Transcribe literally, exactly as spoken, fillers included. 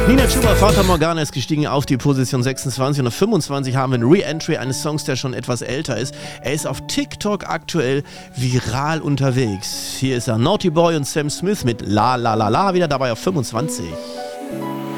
Nina Chuba, Fata Morgana ist gestiegen auf die Position sechsundzwanzig und auf fünfundzwanzig haben wir ein Re-Entry eines Songs, der schon etwas älter ist. Er ist auf TikTok aktuell viral unterwegs. Hier ist er, Naughty Boy und Sam Smith mit La La La La, wieder dabei auf fünfundzwanzig.